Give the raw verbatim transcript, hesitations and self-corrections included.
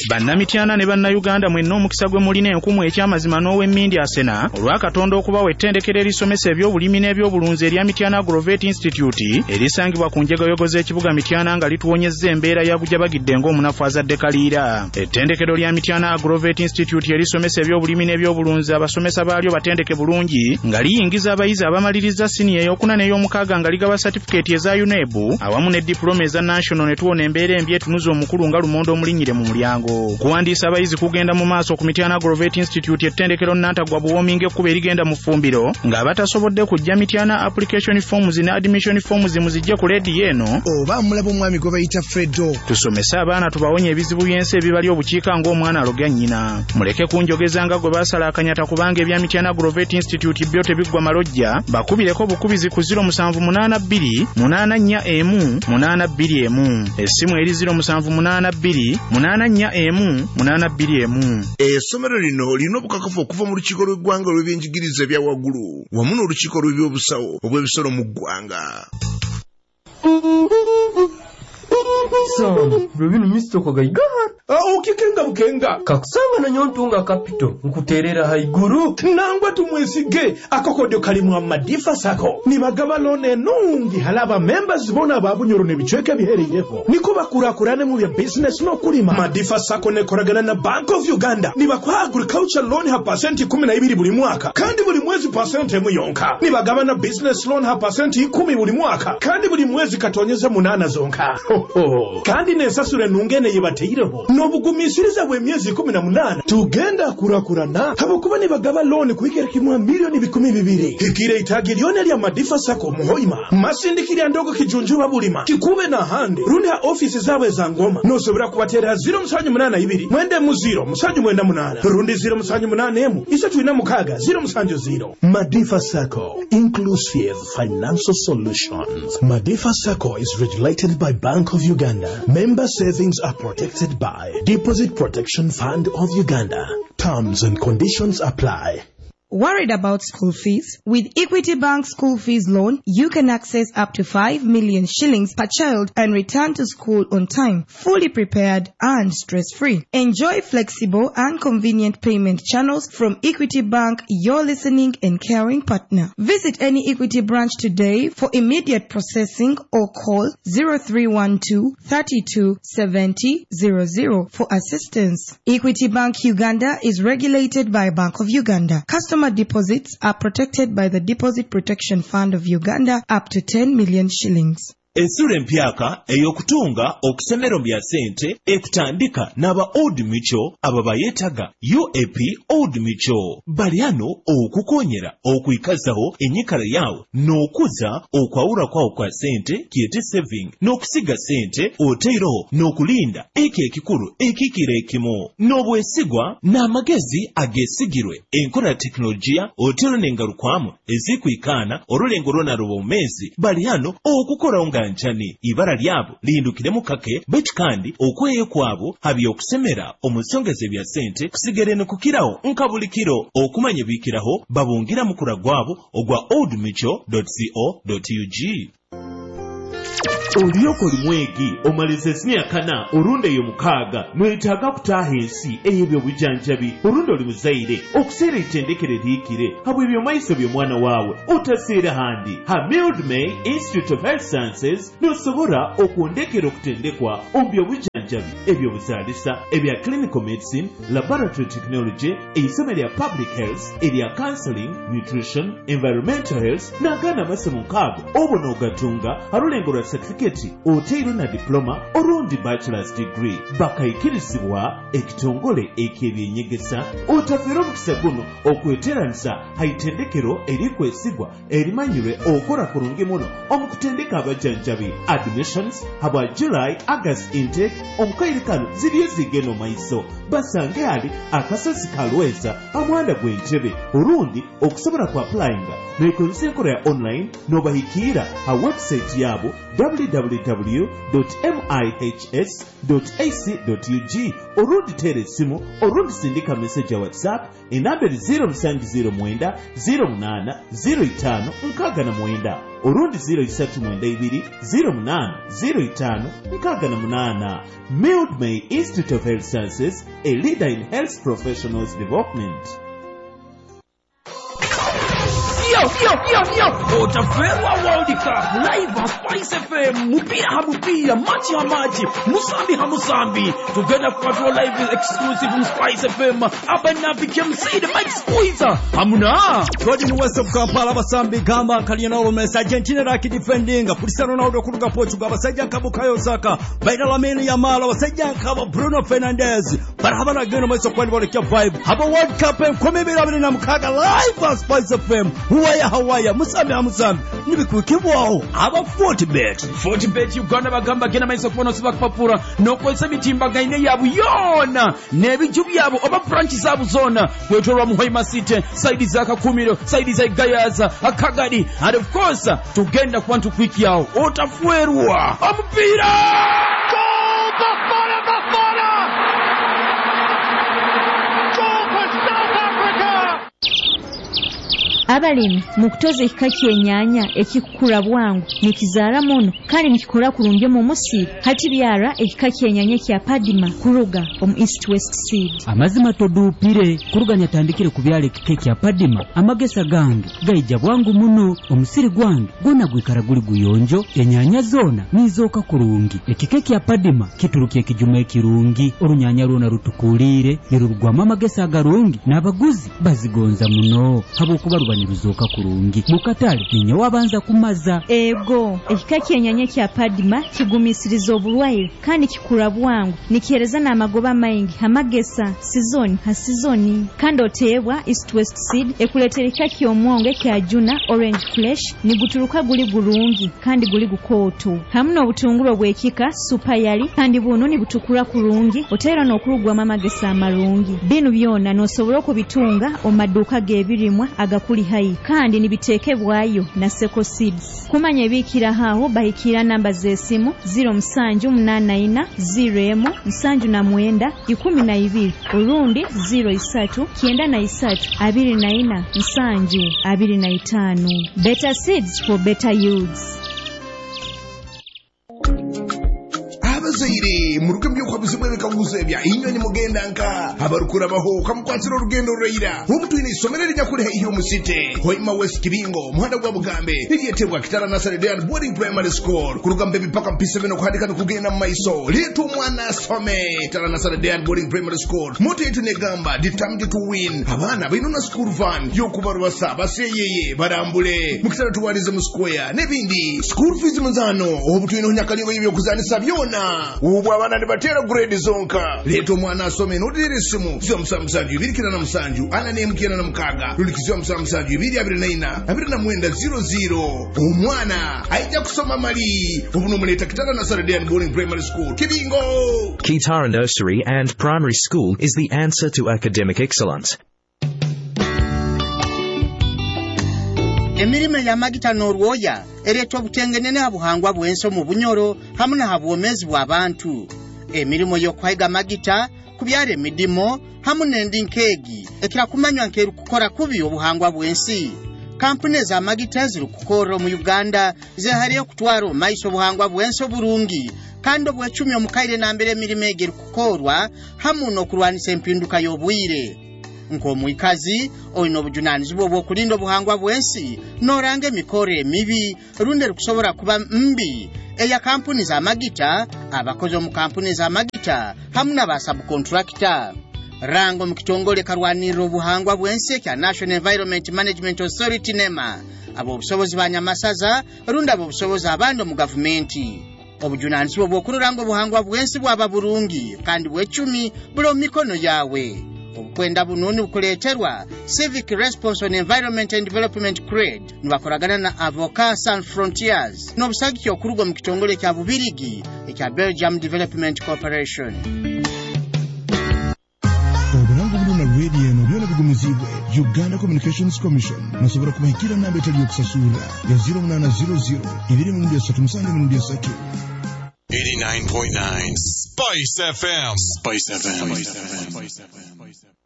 Bannamityana ne bannayuganda mwenna omukisa gwe mulina enkumu ekyamazima n'ow'emmindi asena olw'Akatonda okubawa ettendekero erisomesa ebyobulimi n'ebyobulunzi erya Mityana Agrovet Institute erisangibwa ku njegoyogo z'ekibuga Mityana nga lituwonyezza embeera ya bujabagidde ng'omunafu azadde kaliira. Ettendekero lya Mityana Agrovet Institute erisomesa ebyobulimi n'ebyobulunzi abasomesa baalyo batendeke bulungi nga liyingiza abayizi abamaliriza siniya ey'okuna n'ey'omukaaga nga ligaba satifikeeti eza U N E B awamu ne diploma eza national ne tuwona embeera embi etunuza omukulu nga Lumondo omulinyire mu mulyango. Kuwandiisa abayizi kugenda mu maaso ku Mityana Agrovet Institute ettendekero Nantagwa buwoominga ekkubo erigenda mu ffumbiro ng'abatasobodde kujja Mityana application forms ne admission forms muzijje ku leedi eno oba mulaba omwami gwe bayita Freddo. Tusomese abaana tubawonye ebizibu by'ensi ebibali obukiika ng'omwana alogya nnyina. Muleke kunjogeza nga gwe baasala akanyata kubanga ebya Mityana Agrovet Institute byo tebiggwa malojja bakubireko bukubizi ku zero musanvu munaana bbiri munaana nnya emu munaana bbiri emu essimu eri zero musanvu munaana bbiri munaana nnya emu munaana bbiri emu. Essomero lino lirina obukakafu okuva mu lukiiko lw'eggwanga olw'ebyenjigiriza ebya waggulu wamu n'olukiiko lw'ebyobusawo obw'ebisolo mu ggwanga. Sam, Rubino Mister Kagaiga. Ah, ukikenga bukenga. Kakusanga na nyontunga kapito. Nkuterera haiguru. Nangwa tumwesige. Akakodyo kalimu amadifa sako. Nibagaba lone nungi halaba members bona babunyoro nebichweke bihereyeho. Nikuba kurakurane mu bya business no kulima. Madifa sako ne koragana na Bank of Uganda. Nibakwa agriculture loan ha percent kumi na ibiri buli mwaka. Kandi buli mwezi percent muyonka. Nibagaba na business loan ha percent kumi buli mwaka. Kandi buli mwezi katonyeza munana zonka. Ho ho. Kandi nesasure nungene yebateireho. Nobugumisiriza bwe myezi kumi na munana. Tugenda kurakurana. Habakuba nibagaba loan kuikera kimwa milioni bikumi bibiri. Hikire itagi lione lya Madifa Sako muhoima. Masindikiri ndogo kijunjuba bulima. Kikube na hande. Rundi ha ofisi zawe za ngoma. Nosobera kubatera zero musanju munana ibiri. Mwende mu zero musanju mwenda munana. Rundi zero musanju munana emu. Isatu ina mukaga zero musanju zero. Madifa Sako, inclusive financial solutions. Madifa Sako is regulated by Bank of Uganda. Member savings are protected by Deposit Protection Fund of Uganda. Terms and conditions apply. Worried about school fees? With Equity Bank School Fees Loan, you can access up to five million shillings per child and return to school on time, fully prepared and stress-free. Enjoy flexible and convenient payment channels from Equity Bank, your listening and caring partner. Visit any Equity branch today for immediate processing or call zero three one two, three two seven zero zero zero for assistance. Equity Bank Uganda is regulated by Bank of Uganda. Customer deposits are protected by the Deposit Protection Fund of Uganda up to ten million shillings. Ensura empyaka eyokutunga okusemero bya sente ekutandika n'aba Old Mutual ababa yetaga U A P Old Mutual baliano okukonyera okwikazaho enyikala yawo n'okuza okwawula kwawo kwa sente kiyete saving n'okusiga sente oteeroho n'okulinda eki ekikulu ekikira ekimu n'obwesigwa n'amagezi agesigirwe enkola teknologiya oteero n'engalukwamu ezikwikaana olulengo lwona lw'omumezi baliano okukola nga njani ibara lyabo lindukiremu kake betu kandi okweyo kwabo habi okusemera omusongeze bya sente kusigere no kukiraho nkabulikiro okumanya bikiraho babungira mukura gwabo ogwa old mutual dot co dot u g. Oliyoko limwegi omalize sinia kana urunde yomukaga mwetaga kutaha ensi eyebyo bujanjabi urundo limuzaire okusera itendekere likire habwe byo maiso byo mwana wawe utasira handi ha Mildmay Institute of Health Sciences nosobora okundekera okutendekwa ombyo bujanjabi ebyo buzalisa ebya clinical medicine, laboratory technology, eisome lya public health, erya counseling, nutrition, environmental health nagana masomo kago obono gatunga harulengo lwa certificate oteero na diploma orundi bachelor's degree bakaikirizibwa ekitongole ekebyenyegesa otafero mukisa guno okweteranisa haitendekero erikwesigwa erimanyirwe okora kurungi muno omukutendeka abajanjabi admissions habwa July August intake omukairikano ziriyo zigeno maiso basange ali akasozi kalweza amwanda gwentebe urundi okusobora ku applyinga nekozesa enkola ya online nobahikira ha website yabo w w w dot mihs dot a c dot u g orundi tera essimu orundi sindika message ya WhatsApp enamba zero musanju zero mwenda zero munana zero itaano nkaaga na mwenda orundi zero isatu mwenda ibiri zero munana zero itaano nkaaga na munana. Mildmay Institute of Health Sciences, a leader in health professionals development. Yo, yo, yo, yo! Otaferwa World Cup live on Spice F M. Mupira ha mupira, machi ha machi, musambi ha musambi. Together for live exclusive on Spice F M. Abana became see the Mike Squeezer. Hamuna. God in west of Kampala basambi gamba Kalina Olmes Argentina raki defending. Cristiano Ronaldo kuruga Portugal basajja kabukayo Saka. Baina Lamine Yamal basajja kaba Bruno Fernandes. Barabara geno mweso kwani wale kia vibe. Haba World Cup komebera abiri na mukaga live on Spice F M. Huwaya Hawaya musambi ha musambi nibikukibwaho aba Fortbet. Fortbet Uganda bagamba gena maiso kubono siba kupapura nokozesa mitimbagane yabu yona nebiju byabo oba branch zabu zona kwetolwa mu Hoima City side za Kakumiro side za Gayaza Akagadi and of course tugenda kwantu kwiki yao otafuerwa omupira goal Bafana Bafana goal for South Africa. Abalimi mukutoza ekikaki enyanya ekikula bwangu nikizaala mono kale nikikola kulungi mu musiri hati byara ekikaki enyanya kya Padima kuruga omu East West Seed. Amazima todupire kuruga nyatandikire kubyala ekikaki kya Padima amagesa gange gaija bwangu muno omusiri gwange gona gwikara guli guyonjo enyanya zona nizoka kulungi ekikaki kya Padima kitulukiye kijuma ekirungi orunyanya rwona rutukulire nirugwama amagesa agarungi n'abaguzi bazigonza muno habo kuba niruzoka kurungi mukatale ninye wabanza kumaza ego ekikaki enyanya kya Padima kigumisiriza obulwaire kandi kikula bwangu nikiereza n'amagoba maingi hamagesa season ha seasoni kandi otebwa East West Seed ekuletera ekikaki omwonge kya Juna Orange Flesh nigutuluka guli gulungi kandi guli gukoto hamno obutungulu bwekika super yali kandi buno nibutukula kurungi otera n'okurugwa amagesa amarungi binu byona nosobola okubitunga omaduka gebirimwa agakuli hai kandi nibiteekebwayo na Seko Seeds. Kumanya ebikira hawo bahikira namba z'essimu zero musanju munana ina zero emu musanju na mwenda ikumi na ibiri orundi zero isatu kyenda na isatu abiri na ina musanju abiri na itaano. Better seeds for better yields. Abazaire muruke byuko bizimwe bikaguze bya inyoni mugenda nka abarukura baho kamukwatira urugendo rurayira omuntu ine isomero rijya kuri hiyo musite Hoima West Kibingo muhanda gwa Bugambe iriyetegwa Kitara Nursery Day Boarding Primary School kurugambe bipaka mpise bino kuhandika no kugenda maiso leto mwana some Kitara Nursery Day Boarding Primary School moto yetu negamba determined to win abana binuna school van yo kubarwa saba seyeye barambule mukitara tuwarize mu square nebindi school fees munzano obutu ino nyakaliyo yibyo kuzanisa byona ubu abana nibatera grade zonka leto mwana asome nodire simu zyo musanju ibiri kina na musanju ana ne mukina na mukaga lulikizyo musanju ibiri abiri na ina abiri na mwenda zero zero umwana aija kusoma mali ubu no muleta Kitara Nursery Day Boarding Primary School Kibingo. Kitara Nursery and Primary School is the answer to academic excellence. Emirime ya magita norwoya ereto butengenene abuhangwa bwenso mu bunyoro hamuna habwomezi bw'abantu emirimo yo kwaiga magita kubyare midimo hamune ndinkegi ekira kumanywa nkeru kukora kubi obuhangwa bwensi kampuni za magita ziri kukoro mu Uganda zehariyo kutwaro maiso obuhangwa bwenso burungi kandi obwecumi omukaire nambere emirime egeri kukorwa hamuno kurwanisa empinduka y'obwire nko mwikazi oyino bujunanizibwo bwo kulinda obuhangwa bwensi norange mikore mibi runde rukusobora kuba mbi eya kampuni za magita abakozi mu kampuni za magita hamuna ba subcontractor rango mukitongole karwaniro obuhangwa bwensi kya National Environment Management Authority nema abo busobozi banyamasaza runda abo busobozi abando mu government obujunanizibwo bwo kurango obuhangwa bwensi bwaba burungi kandi bwecumi bulo mikono yawe obukwenda bunoni bukuleterwa Civic Response on Environment and Development Crade nibakoragana na Avocat Sans Frontiers n'obusagi kyokurugo mu kitongole kya Bubirigi ekya Belgium Development Corporation. Obulango buno na radio eno byona kigumizibwe Uganda Communications Commission nasobora kumahikira namba etali yokusasura ya zero munana zero zero ibiri mu ndiyasatu musange mu ndiyasatu. eighty-nine point nine Spice F M. Spice F M. Spice F M.